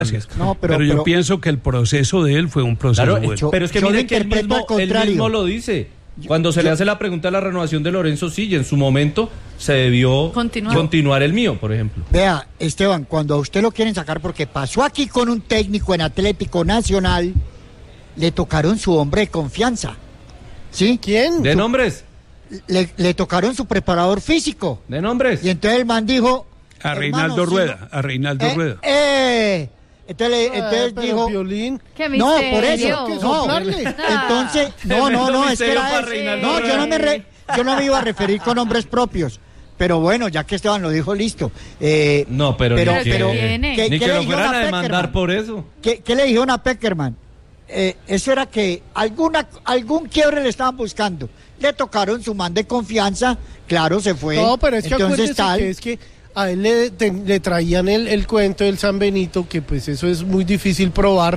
No, pero yo pienso que el proceso de él fue un proceso bueno. Pero es que mire que él mismo lo dice. Cuando se le hace la pregunta de la renovación de Lorenzo, sí, y en su momento se debió continuar el mío, por ejemplo. Vea, Esteban, cuando a usted lo quieren sacar, porque pasó aquí con un técnico en Atlético Nacional, le tocaron su hombre de confianza. ¿Sí? ¿Quién? ¿De nombres? Le tocaron su preparador físico. ¿De nombres? Y entonces el man dijo... A Reinaldo Rueda, a Reinaldo Rueda. Entonces dijo... Piolín. No, por eso. No. Entonces, no, es que era él. No, yo no me iba a referir con nombres propios. Pero bueno, ya que Esteban lo dijo, listo. No, pero ni que lo fueran a demandar por eso. ¿Qué le dijeron a Peckerman? Eso era que algún quiebre le estaban buscando. Le tocaron su man de confianza, claro, se fue. No, pero es que acuérdese que a él le traían el cuento del San Benito, que pues eso es muy difícil probar,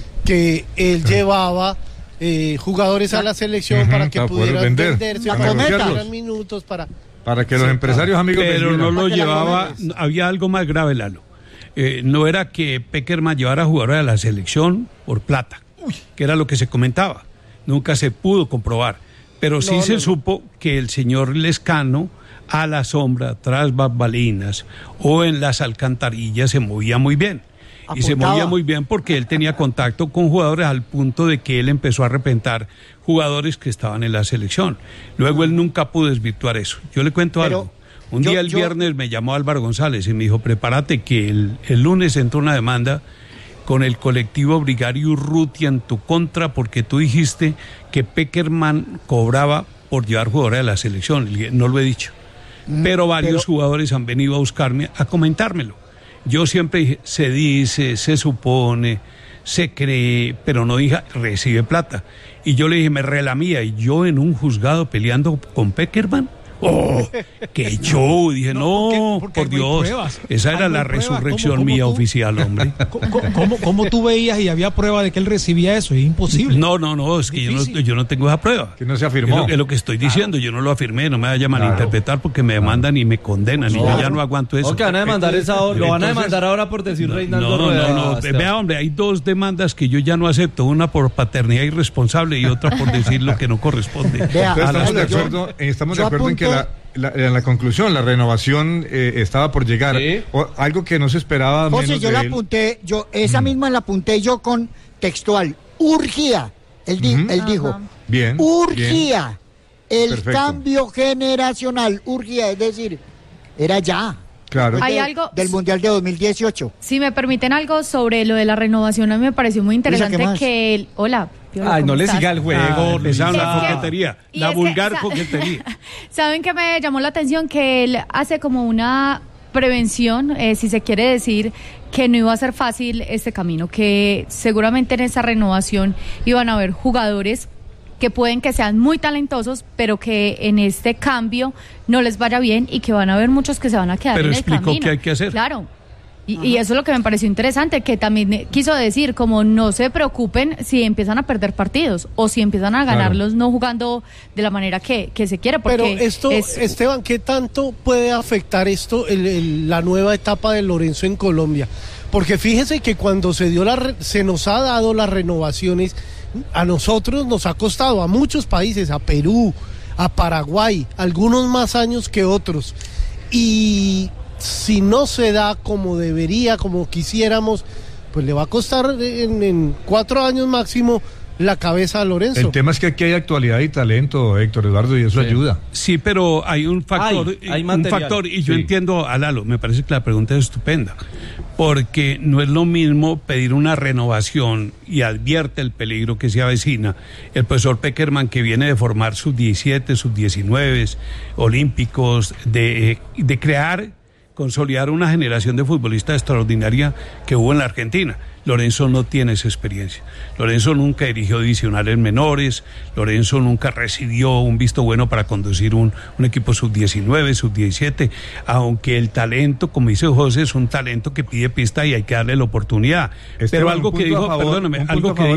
que él llevaba jugadores a la selección para que pudieran venderse, para que tuvieran minutos, para que los empresarios amigos pero no lo llevaba, había algo más grave, Lalo. No era que Peckerman llevara jugadores a la selección por plata, que era lo que se comentaba. Nunca se pudo comprobar, pero sí se supo que el señor Lescano a la sombra, tras bambalinas o en las alcantarillas se movía muy bien. Apuntaba. Y se movía muy bien porque él tenía contacto con jugadores al punto de que él empezó a repentar jugadores que estaban en la selección. Luego él nunca pudo desvirtuar eso. Yo le cuento algo. Un día el viernes me llamó Álvaro González y me dijo, prepárate que el lunes entró una demanda con el colectivo Brigario Urrutia en tu contra porque tú dijiste que Peckerman cobraba por llevar jugadores a la selección. No lo he dicho. Pero varios jugadores han venido a buscarme a comentármelo. Yo siempre dije, se dice, se supone, se cree, pero no dije, recibe plata. Y yo le dije, me relamía, y yo en un juzgado peleando con Peckerman. ¡Oh! ¡Qué show! Dije, porque por Dios, esa era la resurrección mía oficial, hombre. ¿Cómo tú veías y había prueba de que él recibía eso? Es imposible. No, es que yo no tengo esa prueba. Que no se afirmó. Es lo que estoy diciendo, yo no lo afirmé, no me vaya a malinterpretar porque me demandan y me condenan y yo ya no aguanto eso. Van a demandar lo van a demandar ahora por decir Reinaldo Rueda. No, vea, hombre, hay dos demandas que yo ya no acepto, una por paternidad irresponsable y otra por decir lo que no corresponde. Estamos de acuerdo en que en la conclusión, la renovación estaba por llegar. ¿Sí? Algo que no se esperaba. José, yo la apunté, esa misma la apunté yo con textual. Urgía. Él dijo. Bien. Urgía. El cambio generacional. Urgía, es decir, era ya. Claro. Hay algo del Mundial de 2018. Si me permiten algo sobre lo de la renovación, a mí me pareció muy interesante que hola. Piola, ay, no le siga el juego, la coquetería, la vulgar coquetería. ¿Saben qué me llamó la atención? Que él hace como una prevención, si se quiere decir, que no iba a ser fácil este camino, que seguramente en esa renovación iban a haber jugadores que pueden que sean muy talentosos, pero que en este cambio no les vaya bien y que van a haber muchos que se van a quedar en el camino. Pero explicó qué hay que hacer. Claro. Y eso es lo que me pareció interesante, que también quiso decir, como no se preocupen si empiezan a perder partidos o si empiezan a ganarlos no jugando de la manera que se quiere. Pero esto, Esteban, ¿qué tanto puede afectar esto la nueva etapa de Lorenzo en Colombia? Porque fíjese que cuando se nos ha dado las renovaciones, a nosotros nos ha costado, a muchos países, a Perú, a Paraguay, algunos más años que otros. Y si no se da como debería, como quisiéramos, pues le va a costar en 4 años máximo la cabeza a Lorenzo. El tema es que aquí hay actualidad y talento, Héctor Eduardo, y eso ayuda. Sí, pero hay un factor, y yo entiendo a Lalo, me parece que la pregunta es estupenda, porque no es lo mismo pedir una renovación y advierte el peligro que se avecina. El profesor Peckerman, que viene de formar sus 17, sus 19 olímpicos, de consolidar una generación de futbolistas extraordinaria que hubo en la Argentina. Lorenzo no tiene esa experiencia. Lorenzo nunca dirigió divisionales menores, Lorenzo nunca recibió un visto bueno para conducir un equipo sub-19, sub-17, aunque el talento, como dice José, es un talento que pide pista y hay que darle la oportunidad. Pero algo que dijo, perdóname, algo que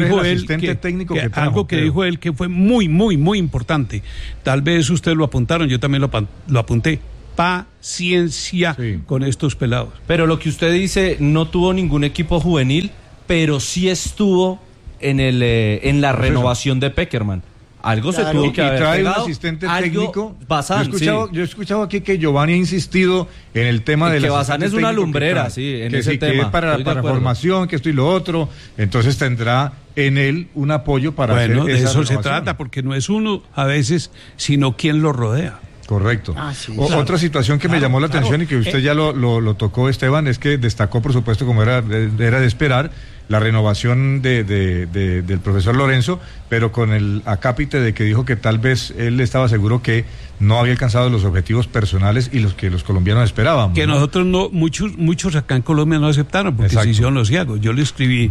dijo él que fue muy, muy, muy importante. Tal vez ustedes lo apuntaron, yo también lo apunté. paciencia con estos pelados. Pero lo que usted dice, no tuvo ningún equipo juvenil, pero sí estuvo en la renovación de Pekerman. Algo se tuvo que haber trae pegado, un asistente técnico. Bazán, yo he escuchado aquí que Giovanni ha insistido en el tema de que Bazán es una lumbrera, en ese tema. Que es para formación, que esto y lo otro. Entonces tendrá en él un apoyo para hacer esa de eso renovación. se trata, porque no es uno a veces, sino quien lo rodea. Correcto. Sí, Otra situación que me llamó la atención y que usted ya lo tocó, Esteban, es que destacó, por supuesto, como era de esperar, la renovación del profesor Lorenzo, pero con el acápite de que dijo que tal vez él estaba seguro que no había alcanzado los objetivos personales y los que los colombianos esperaban. Que nosotros no, muchos acá en Colombia no aceptaron, porque se hicieron los ciegos. Yo le escribí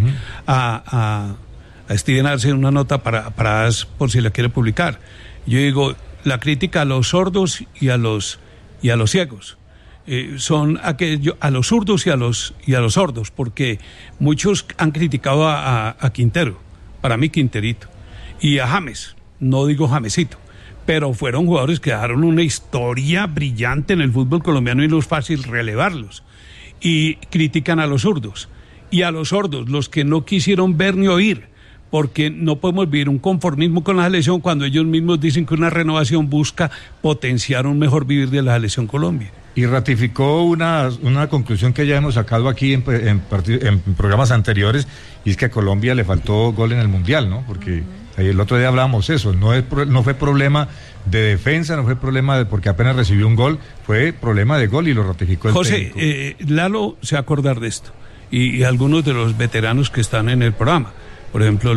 a Steven Arce una nota para por si la quiere publicar. Yo digo, la crítica a los sordos y a los ciegos. Son a los zurdos y a los sordos, porque muchos han criticado a Quintero, para mí Quinterito, y a James, no digo Jamesito, pero fueron jugadores que dejaron una historia brillante en el fútbol colombiano y no es fácil relevarlos, y critican a los zurdos, y a los sordos, los que no quisieron ver ni oír, porque no podemos vivir un conformismo con la selección cuando ellos mismos dicen que una renovación busca potenciar un mejor vivir de la selección Colombia. Y ratificó una conclusión que ya hemos sacado aquí en programas anteriores, y es que a Colombia le faltó gol en el Mundial, ¿no? Porque el otro día hablábamos eso, no fue problema de defensa, no fue problema porque apenas recibió un gol, fue problema de gol y lo ratificó el técnico. José, Lalo se va a acordar de esto, y algunos de los veteranos que están en el programa. Por ejemplo,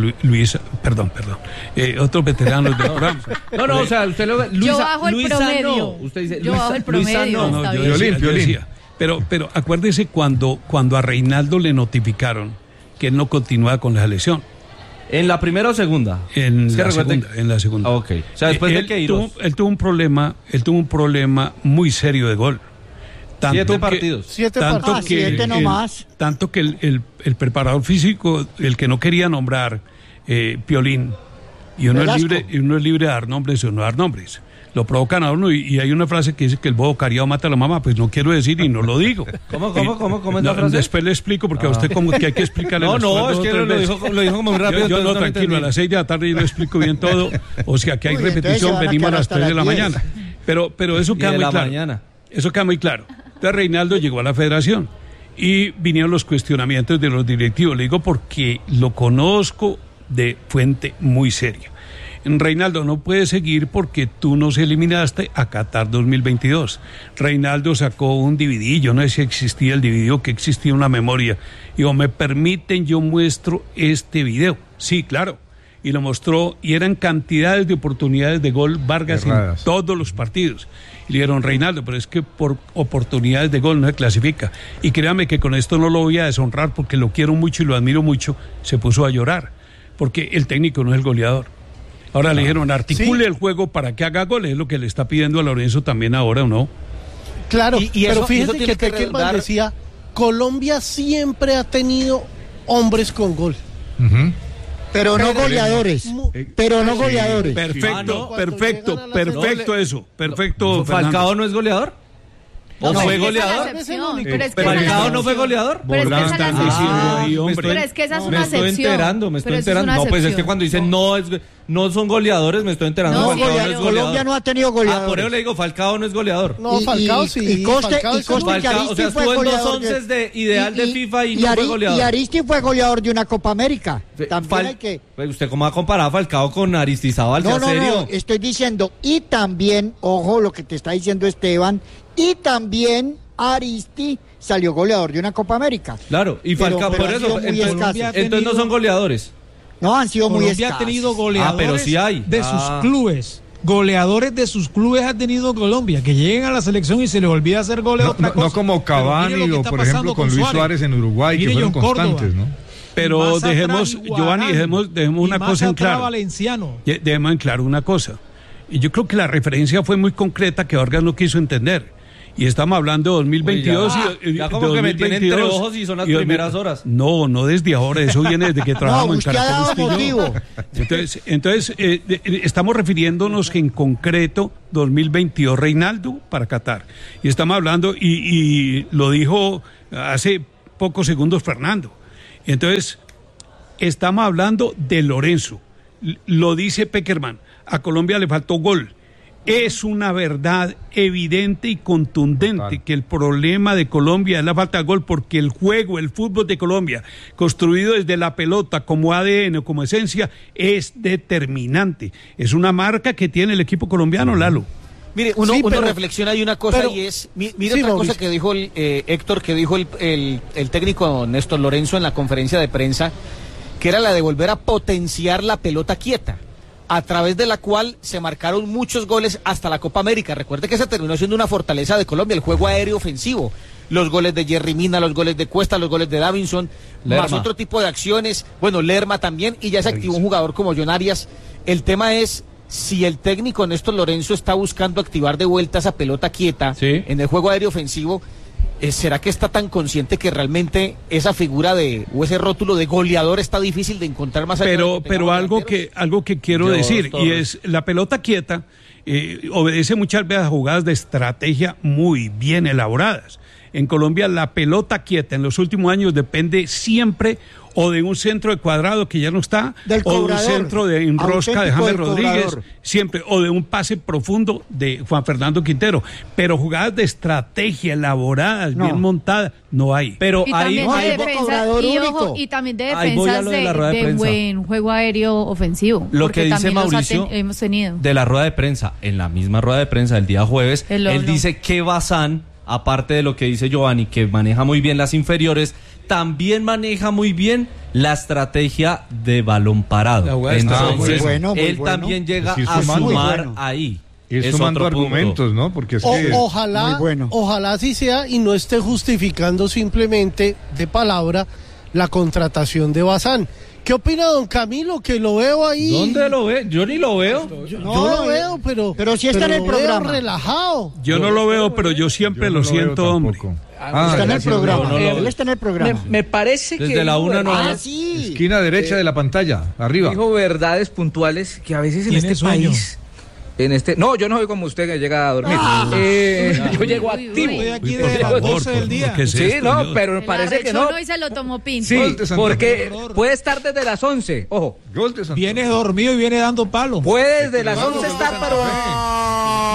otros veteranos del programa. No, o sea, usted lo... Yo bajo el promedio. No. Usted dice, yo bajo el promedio. Yo decía. Pero acuérdese cuando a Reinaldo le notificaron que él no continúa con la selección. ¿En la primera o segunda? En la segunda. Ok. O sea, después de que él tuvo un problema muy serio de gol. 7 partidos. 7 nomás. Tanto que el preparador físico, el que no quería nombrar Piolín, y uno es libre de dar nombres o no dar nombres. Lo provocan a uno y hay una frase que dice que el bobo cariado mata a la mamá, pues no quiero decir y no lo digo. ¿Cómo es la frase? Después le explico, porque a usted como que hay que explicarle. No, es que lo dijo como muy rápido. Yo no, tranquilo, a las 6 de la tarde yo le explico bien todo. O sea, que hay repetición, venimos a las 3 de la mañana. Pero eso queda muy claro. Eso queda muy claro. Entonces Reinaldo llegó a la federación y vinieron los cuestionamientos de los directivos. Le digo porque lo conozco de fuente muy seria. Reinaldo, no puede seguir porque tú nos eliminaste a Qatar 2022. Reinaldo sacó un DVD, yo no sé si existía el DVD o que existía una memoria. Digo, ¿me permiten? Yo muestro este video. Sí, claro. Y lo mostró, y eran cantidades de oportunidades de gol Vargas en todos los partidos. Y le dijeron, Reinaldo, pero es que por oportunidades de gol no se clasifica. Y créame que con esto no lo voy a deshonrar porque lo quiero mucho y lo admiro mucho. Se puso a llorar, porque el técnico no es el goleador. Ahora le dijeron, articule el juego para que haga goles, es lo que le está pidiendo a Lorenzo también ahora, ¿o no? Claro, pero fíjese que Pekerman decía, Colombia siempre ha tenido hombres con gol. Pero no goleadores. Perfecto eso. Perfecto. ¿Falcao no es goleador? ¿O fue goleador? ¿Falcao no fue goleador? Pero es que esa es una excepción. Me estoy enterando. No, pues es que cuando dicen no son goleadores, me estoy enterando. Colombia no ha tenido goleadores. Por eso le digo, Falcao no es goleador. No, Falcao sí. Y Coste que Falcao, o sea, estuvo en 2 onces de ideal de FIFA y no fue goleador. Y Aristi fue goleador de una Copa América. También hay que... ¿Usted cómo va a comparar a Falcao con Aristizábal? No, estoy diciendo, y también, ojo lo que te está diciendo Esteban, y también Aristi salió goleador de una Copa América. Claro, y Falcao, por eso, entonces no son goleadores. No, han sido muy escasos. Colombia ha tenido goleadores pero sí hay. de sus clubes. Goleadores de sus clubes ha tenido Colombia, que lleguen a la selección y se les olvida hacer goles otra cosa. No como Cavani o, por ejemplo, con Luis Suárez en Uruguay, que fueron constantes, ¿no? Pero dejemos, Giovanni, dejemos una cosa en claro. Dejemos en claro una cosa. Y yo creo que la referencia fue muy concreta que Vargas no quiso entender. Y estamos hablando de 2022. Ya como que me tienen entre ojos y son las primeras horas. No desde ahora, eso viene desde que trabajamos en Caracol. Entonces estamos refiriéndonos que en concreto 2022 Reinaldo para Qatar. Y estamos hablando, y lo dijo hace pocos segundos Fernando. Entonces, estamos hablando de Lorenzo. Lo dice Peckerman, a Colombia le faltó gol. Es una verdad evidente y contundente que el problema de Colombia es la falta de gol, porque el fútbol de Colombia, construido desde la pelota como ADN o como esencia, es determinante. Es una marca que tiene el equipo colombiano, Lalo. Mire, uno reflexiona y una cosa, y es, mire otra cosa que dijo Héctor, que dijo el técnico Néstor Lorenzo en la conferencia de prensa, que era la de volver a potenciar la pelota quieta, a través de la cual se marcaron muchos goles hasta la Copa América. Recuerde que se terminó siendo una fortaleza de Colombia, el juego aéreo ofensivo. Los goles de Jerry Mina, los goles de Cuesta, los goles de Davinson, más otro tipo de acciones. Bueno, Lerma también, y ya se activó un jugador como John Arias. El tema es si el técnico Néstor Lorenzo está buscando activar de vuelta esa pelota quieta en el juego aéreo ofensivo. ¿Será que está tan consciente que realmente esa figura o ese rótulo de goleador está difícil de encontrar más allá? Pero algo que quiero decir, y es la pelota quieta obedece muchas veces a jugadas de estrategia muy bien elaboradas. En Colombia la pelota quieta en los últimos años depende siempre o de un centro de cuadrado que ya no está, o de un centro de enrosca de James Rodríguez, siempre, o de un pase profundo de Juan Fernando Quintero. Pero jugadas de estrategia elaboradas, bien montadas, no hay. Pero hay y también de defensas de buen juego aéreo ofensivo. Lo que dice Mauricio hemos tenido de la rueda de prensa, en la misma rueda de prensa del día jueves, él dice que Bazán, aparte de lo que dice Giovanni, que maneja muy bien las inferiores, también maneja muy bien la estrategia de balón parado. Entonces, él también llega a sumar ahí. Ir sumando argumentos, ¿no? Porque es que ojalá así sea y no esté justificando simplemente de palabra la contratación de Bazán. ¿Qué opina don Camilo? Que lo veo ahí. ¿Dónde lo ve? Yo ni lo veo. Yo lo veo, pero sí está en el programa. Relajado. Yo no lo veo, pero yo siempre lo siento, hombre. Está en el programa. Él está en el programa. Me parece que desde la 1 no. Sí. Esquina derecha de la pantalla, arriba. Dijo verdades puntuales que a veces en este país. No, yo no soy como usted que llega a dormir. Yo llego activo. Estoy aquí desde las 12 del día. Pero parece que no. Y se lo tomó Pinto. Sí, porque puede estar desde las 11. Ojo. Viene dormido y viene dando palo. Puede desde las 11 estar, pero